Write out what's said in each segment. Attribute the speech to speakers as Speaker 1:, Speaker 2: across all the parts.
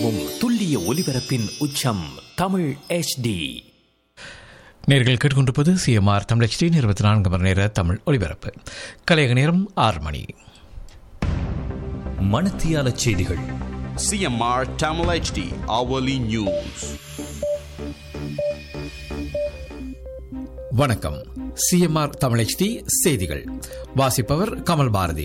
Speaker 1: நிலவும் துல்லிய ஒலிபரப்பின் உச்சம் தமிழ் HD.
Speaker 2: நேர்கள் கேட்டுக்கொண்டிருப்பது CMR தமிழ் HD 24 மணி நேர தமிழ் ஒலிபரப்பு. கலையக நேரம் 6 மணி.
Speaker 1: மணத்தியால செய்திகள்.
Speaker 3: CMR Tamil HD hourly news.
Speaker 2: வணக்கம். CMR தமிழ் HD செய்திகள் வாசிப்பவர் கமல் பாரதி.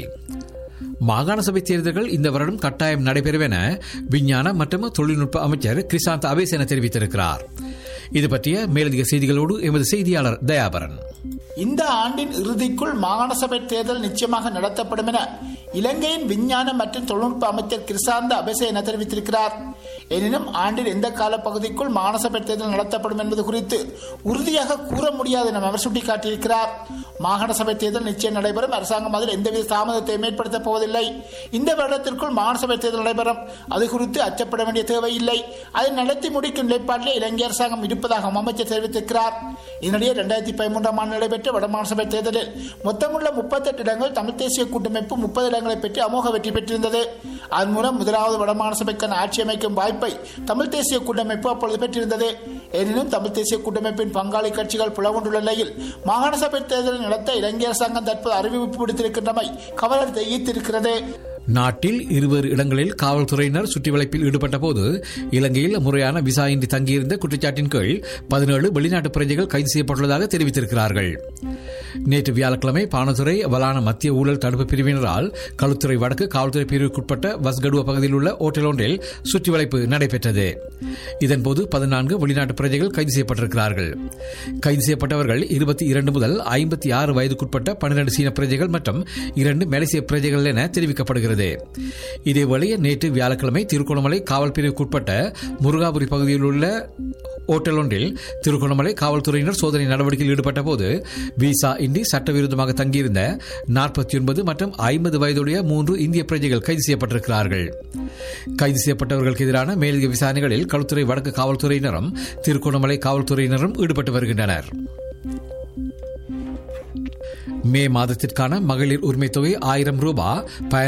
Speaker 2: மாகாண சபை தேர்தல்கள் இந்த வருடம் கட்டாயம் நடைபெறும் என விஞ்ஞான மற்றும் தொழில்நுட்ப அமைச்சர் கிருஷாந்த் அபேசேன தெரிவித்திருக்கிறார். இது பற்றிய மேலதிக செய்திகளோடு எமது செய்தியாளர் தயாபரன்.
Speaker 4: இந்த ஆண்டின் இறுதிக்குள் மாகாண சபை தேர்தல் நிச்சயமாக நடத்தப்படும் என இலங்கையின் விஞ்ஞான மற்றும் தொழில்நுட்ப அமைச்சர் கிருஷாந்த் அபேசேன தெரிவித்திருக்கிறார். எனினும் ஆண்டின் எந்த கால பகுதிக்குள் மாகாண சபை தேர்தல் நடத்தப்படும் என்பது குறித்து உறுதியாக கூற முடியாது என அவர் சுட்டிக்காட்டியிருக்கிறார். மாகாண சபை தேர்தல் நிச்சயம் நடைபெறும். அரசாங்கம் அதில் எந்தவித தாமதத்தையும் ஏற்படுத்தப் போவதில்லை. இந்த வருடத்திற்குள் மாகாண சபை தேர்தல் நடைபெறும். அது குறித்து அச்சப்பட வேண்டிய தேவையில்லை. அதை நடத்தி முடிக்கும் நிலைப்பாட்டிலே இலங்கை அரசாங்கம் இருப்பதாக அமைச்சர் தெரிவித்திருக்கிறார். இதனிடையே 2013 ஆண்டு நடைபெற்ற வடமாகாண சபை தேர்தலில் மொத்தமுள்ள 38 இடங்கள் தமிழ் தேசிய கூட்டமைப்பு 30 இடங்களை பெற்று அமோக வெற்றி பெற்றிருந்தது. அதன் மூலம் முதலாவது வடமாகாண சபைக்கான ஆட்சி அமைக்கும் வாய்ப்பை தமிழ் தேசிய கூட்டமைப்பு அப்பொழுது பெற்றிருந்தது. எனினும் தமிழ் தேசிய கூட்டமைப்பின் பங்காளி கட்சிகள் புலகொண்டுள்ள நிலையில் மாகாண சபை தேர்தலை நடத்த இலங்கை அரசாங்கம் தற்போது அறிவிப்பு விடுத்திருக்கின்றமை கவலை தெரிவித்திருக்கிறது.
Speaker 2: நாட்டில் 20 இடங்களில் காவல்துறையினர் சுற்றிவளைப்பில் ஈடுபட்ட போது இலங்கையில் முறையான விசா இன்றி தங்கியிருந்த குற்றச்சாட்டின் கீழ் 17 வெளிநாட்டு பிரஜைகள் கைது செய்யப்பட்டுள்ளதாக தெரிவித்திருக்கிறார்கள். நேற்று வியாழக்கிழமை பானதுறை வலான மத்திய ஊழல் தடுப்பு பிரிவினரால் களுத்துறை வடக்கு காவல்துறை பிரிவுக்குட்பட்ட வஸ்கடுவ பகுதியில் உள்ள ஓட்டல் ஒன்றில் சுற்றிவளைப்பு நடைபெற்றது. இதன்போது 14 வெளிநாட்டு பிரஜைகள் கைது செய்யப்பட்டிருக்கிறார்கள். கைது செய்யப்பட்டவர்கள் 22 முதல் 56 வயதுக்குட்பட்ட 12 சீன பிரஜைகள் மற்றும் 2 மலேசிய பிரஜைகள் என தெரிவிக்கப்படுகிறது. இதேவேளை நேற்று வியாழக்கிழமை திருகோணமலை காவல் பிரிவுக்குட்பட்ட முருகாபுரி பகுதியில் உள்ள ஓட்டல் ஒன்றில் திருகோணமலை காவல்துறையினர் சோதனை நடவடிக்கையில் ஈடுபட்ட போது விசா இன்றி சட்டவிரோதமாக தங்கியிருந்த 49 மற்றும் 50 வயதுடைய 3 இந்திய பிரஜைகள் கைது செய்யப்பட்டிருக்கிறார்கள். கைது செய்யப்பட்டவர்களுக்கு எதிரான மேலதிக விசாரணைகளில் களுத்துறை வடக்கு காவல்துறையினரும் திருகோணமலை காவல்துறையினரும் ஈடுபட்டு வருகின்றனர். மே மாதத்திற்கான மகளிர் உரிமைத் தொகை 1000 ரூபாய்